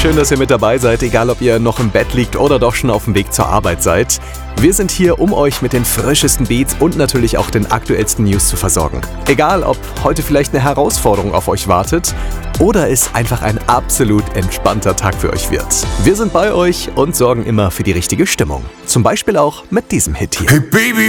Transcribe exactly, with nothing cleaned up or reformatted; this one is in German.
schön, dass ihr mit dabei seid, egal ob ihr noch im Bett liegt oder doch schon auf dem Weg zur Arbeit seid. Wir sind hier, um euch mit den frischesten Beats und natürlich auch den aktuellsten News zu versorgen. Egal, ob heute vielleicht eine Herausforderung auf euch wartet oder es einfach ein absolut entspannter Tag für euch wird. Wir sind bei euch und sorgen immer für die richtige Stimmung. Zum Beispiel auch mit diesem Hit hier. Hey Baby!